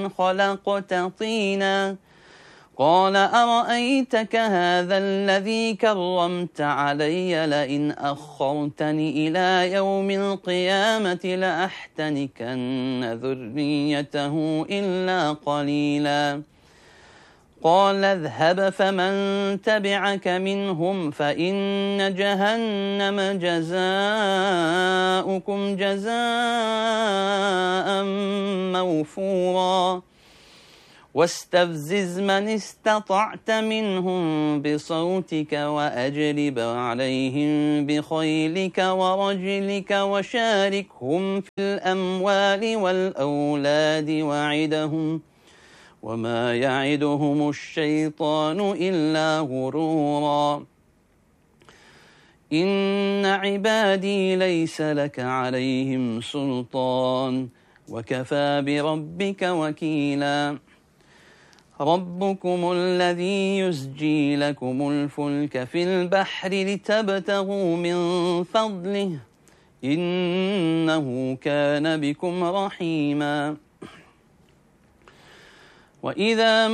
خلقت طينا قال أرأيتك هذا الذي كرمت علي لئن أخرتني إلى يوم القيامة لأحتنكن ذريته إلا قليلا قال اذهب فمن تبعك منهم فإن جهنم جزاؤكم جزاء موفورا واستفزز من استطعت منهم بصوتك وأجلب عليهم بخيلك ورجلك وشاركهم في الأموال والأولاد وعدهم وما يعدهم الشيطان إلا غرورا إن عبادي ليس لك عليهم سلطان وكفى بربك وكيلا ربكم الذي يزجي لكم الفلك في البحر لتبتغوا من فضله إنه كان بكم رحيما وإذا